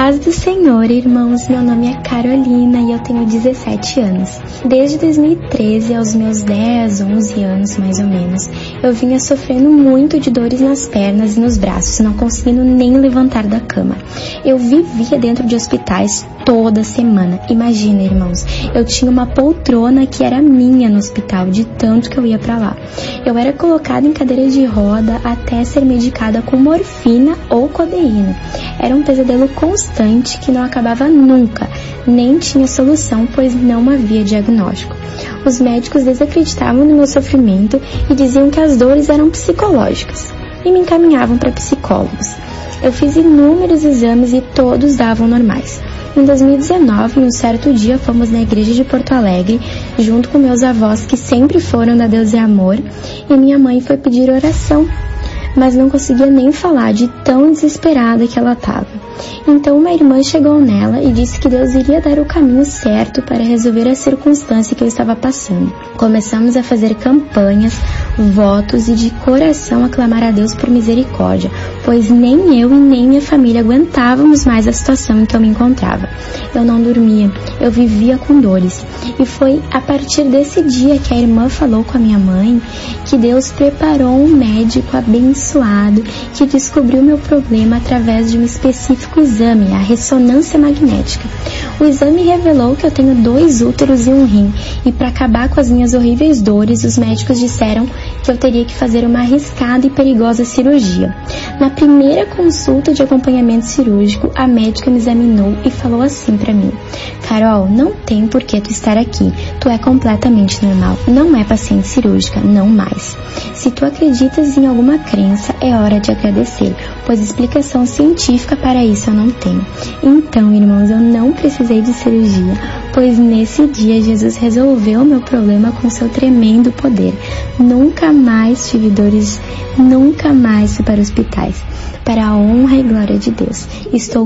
paz do Senhor, irmãos. Meu nome é Carolina e eu tenho 17 anos. Desde 2013, aos meus 10, 11 anos mais ou menos, eu vinha sofrendo muito de dores nas pernas e nos braços, não conseguindo nem levantar da cama. Eu vivia dentro de hospitais toda semana. Imagina, irmãos, eu tinha uma poltrona que era minha no hospital, de tanto que eu ia pra lá. Eu era colocada em cadeira de roda até ser medicada com morfina ou codeína. Era um pesadelo constante que não acabava nunca, nem tinha solução, pois não havia diagnóstico. Os médicos desacreditavam no meu sofrimento e diziam que as dores eram psicológicas e me encaminhavam para psicólogos. Eu fiz inúmeros exames e todos davam normais. Em 2019, um certo dia, fomos na igreja de Porto Alegre, junto com meus avós, que sempre foram da Deus é Amor, e minha mãe foi pedir oração, mas não conseguia nem falar de tão desesperada que ela estava. Então uma irmã chegou nela e disse que Deus iria dar o caminho certo para resolver a circunstância que eu estava passando. Começamos a fazer campanhas, votos e de coração a clamar a Deus por misericórdia, pois nem eu e nem minha família aguentávamos mais a situação em que eu me encontrava. Eu não dormia, eu vivia com dores. E foi a partir desse dia que a irmã falou com a minha mãe que Deus preparou um médico abençoado que descobriu meu problema através de um específico exame, a ressonância magnética. O exame revelou que eu tenho 2 úteros e um rim, e para acabar com as minhas horríveis dores, os médicos disseram que eu teria que fazer uma arriscada e perigosa cirurgia. Na primeira consulta de acompanhamento cirúrgico, a médica me examinou e falou assim para mim: Carol, não tem por que tu estar aqui, tu é completamente normal, não é paciente cirúrgica, não mais. Se tu acreditas em alguma crença, é hora de agradecer, pois explicação científica para isso eu não tenho. Então, irmãos, eu não precisei de cirurgia, pois nesse dia Jesus resolveu o meu problema com seu tremendo poder. Nunca mais tive dores, nunca mais fui para hospitais. Para a honra e glória de Deus. Estou